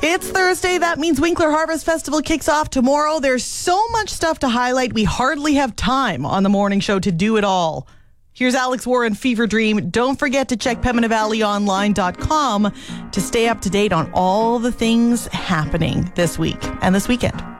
It's Thursday. That means Winkler Harvest Festival kicks off tomorrow. There's so much stuff to highlight. We hardly have time on the morning show to do it all. Here's Alex Warren, Fever Dream. Don't forget to check PembinaValleyOnline.com to stay up to date on all the things happening this week and this weekend.